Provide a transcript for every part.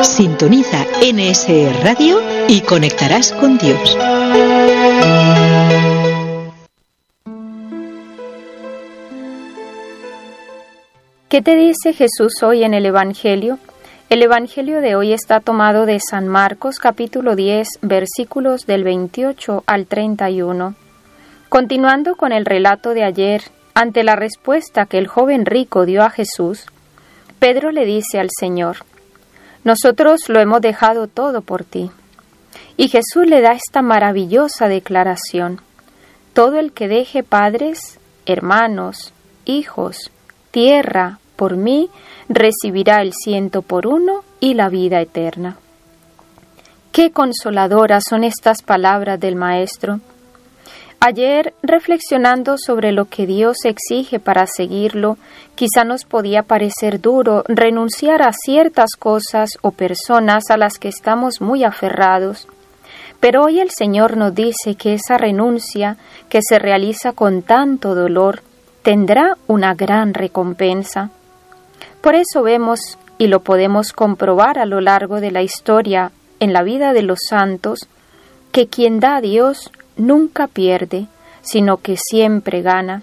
Sintoniza NSE Radio y conectarás con Dios. ¿Qué te dice Jesús hoy en el Evangelio? El Evangelio de hoy está tomado de San Marcos, capítulo 10, versículos del 28 al 31. Continuando con el relato de ayer, ante la respuesta que el joven rico dio a Jesús, Pedro le dice al Señor: «Nosotros lo hemos dejado todo por ti». Y Jesús le da esta maravillosa declaración: «Todo el que deje padres, hermanos, hijos, tierra, por mí, recibirá el 100 y la vida eterna». Qué consoladoras son estas palabras del Maestro. Ayer, reflexionando sobre lo que Dios exige para seguirlo, quizá nos podía parecer duro renunciar a ciertas cosas o personas a las que estamos muy aferrados. Pero hoy el Señor nos dice que esa renuncia, que se realiza con tanto dolor, tendrá una gran recompensa. Por eso vemos, y lo podemos comprobar a lo largo de la historia en la vida de los santos, que quien da a Dios nunca pierde, sino que siempre gana.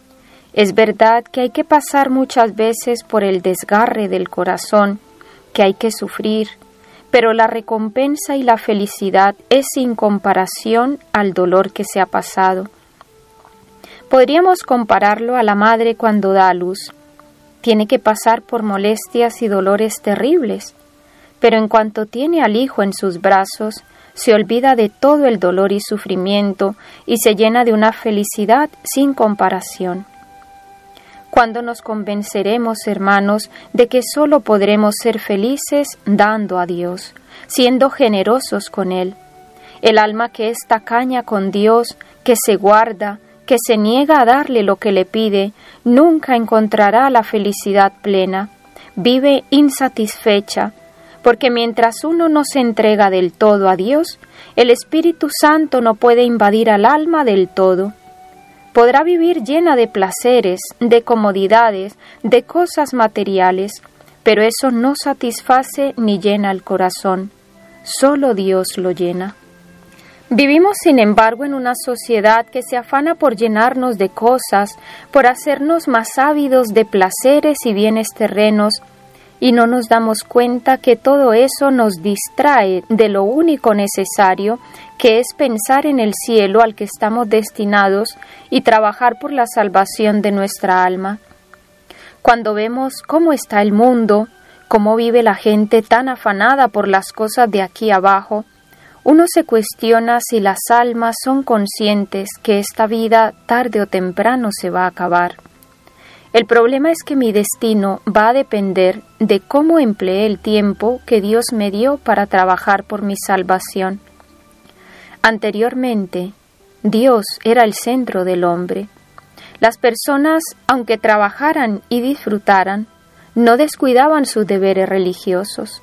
Es verdad que hay que pasar muchas veces por el desgarre del corazón, que hay que sufrir, pero la recompensa y la felicidad es sin comparación al dolor que se ha pasado. Podríamos compararlo a la madre cuando da a luz. Tiene que pasar por molestias y dolores terribles, pero en cuanto tiene al hijo en sus brazos, se olvida de todo el dolor y sufrimiento y se llena de una felicidad sin comparación. ¿Cuándo nos convenceremos, hermanos, de que solo podremos ser felices dando a Dios, siendo generosos con Él? El alma que es tacaña con Dios, que se guarda, que se niega a darle lo que le pide, nunca encontrará la felicidad plena. Vive insatisfecha, porque mientras uno no se entrega del todo a Dios, el Espíritu Santo no puede invadir al alma del todo. Podrá vivir llena de placeres, de comodidades, de cosas materiales, pero eso no satisface ni llena el corazón. Solo Dios lo llena. Vivimos, sin embargo, en una sociedad que se afana por llenarnos de cosas, por hacernos más ávidos de placeres y bienes terrenos, y no nos damos cuenta que todo eso nos distrae de lo único necesario, que es pensar en el cielo al que estamos destinados y trabajar por la salvación de nuestra alma. Cuando vemos cómo está el mundo, cómo vive la gente tan afanada por las cosas de aquí abajo, uno se cuestiona si las almas son conscientes que esta vida tarde o temprano se va a acabar. El problema es que mi destino va a depender de cómo empleé el tiempo que Dios me dio para trabajar por mi salvación. Anteriormente, Dios era el centro del hombre. Las personas, aunque trabajaran y disfrutaran, no descuidaban sus deberes religiosos.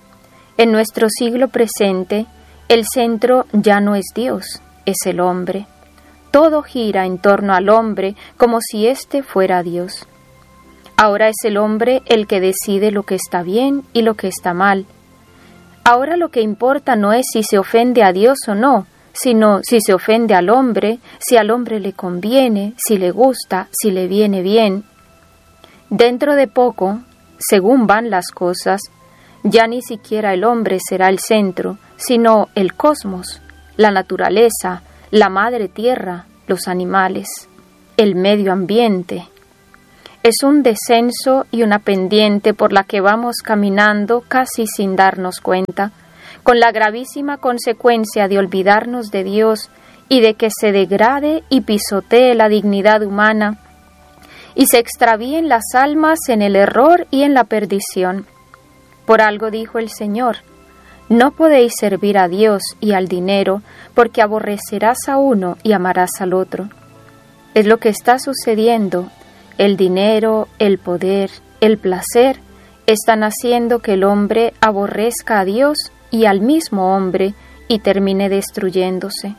En nuestro siglo presente, el centro ya no es Dios, es el hombre. Todo gira en torno al hombre como si éste fuera Dios. Ahora es el hombre el que decide lo que está bien y lo que está mal. Ahora lo que importa no es si se ofende a Dios o no, sino si se ofende al hombre, si al hombre le conviene, si le gusta, si le viene bien. Dentro de poco, según van las cosas, ya ni siquiera el hombre será el centro, sino el cosmos, la naturaleza, la madre tierra, los animales, el medio ambiente. Es un descenso y una pendiente por la que vamos caminando casi sin darnos cuenta, con la gravísima consecuencia de olvidarnos de Dios y de que se degrade y pisotee la dignidad humana y se extravíen las almas en el error y en la perdición. Por algo dijo el Señor: «No podéis servir a Dios y al dinero, porque aborrecerás a uno y amarás al otro». Es lo que está sucediendo. El dinero, el poder, el placer están haciendo que el hombre aborrezca a Dios y al mismo hombre y termine destruyéndose.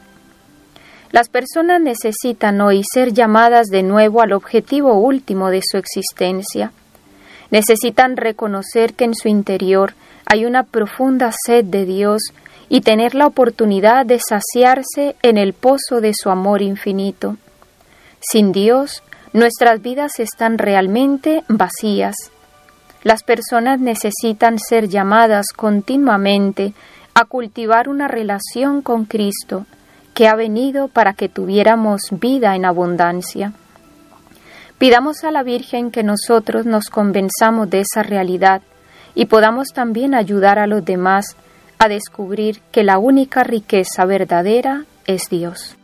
Las personas necesitan hoy ser llamadas de nuevo al objetivo último de su existencia. Necesitan reconocer que en su interior hay una profunda sed de Dios y tener la oportunidad de saciarse en el pozo de su amor infinito. Sin Dios, nuestras vidas están realmente vacías. Las personas necesitan ser llamadas continuamente a cultivar una relación con Cristo, que ha venido para que tuviéramos vida en abundancia. Pidamos a la Virgen que nosotros nos convenzamos de esa realidad y podamos también ayudar a los demás a descubrir que la única riqueza verdadera es Dios.